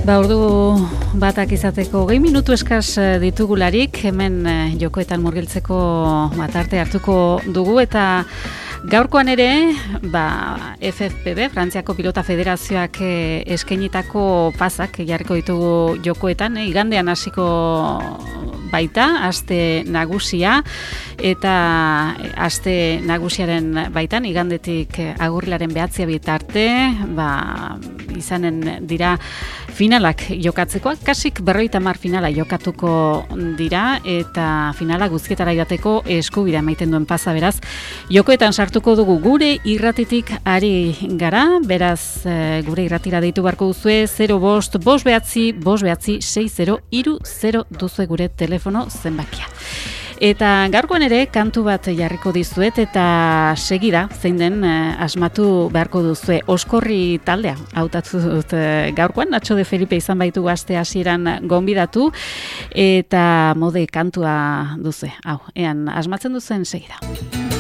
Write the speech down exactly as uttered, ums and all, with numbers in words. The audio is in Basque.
Ba, ordu batak izateko gehi minutu eskaz ditugularik, hemen jokoetan murgiltzeko batarte hartuko dugu eta gaurkoan ere, ba, F F P B, Frantziako Pilota Federazioak eskainitako pasak jarriko ditugu jokoetan, eh? Igandean hasiko baita, aste nagusia, eta aste nagusiaren baitan, igandetik agurrilaren behatzia bitarte, ba, izanen dira finalak jokatzekoak, kasik berrogeita hamar finala jokatuko dira, eta finala guztietara idateko eskubidea emaiten duen pasa, beraz, jokoetan sartuko dugu gure irratitik ari gara, beraz, gure irratira deitu barko duzue, zero bost, bost behatzi, bost behatzi, sei zero, iru zero duzue gure telefono zenbakia. Eta gaurkoan ere kantu bat jarriko dizuet eta segida zein den eh, asmatu beharko duzue. Oskorri taldea hautatu dut eh, gaurkoan, Nacho de Felipe izan baitu aste hasieran gonbidatu eta mode kantua duzue. Hau, ean asmatzen duzuen segida.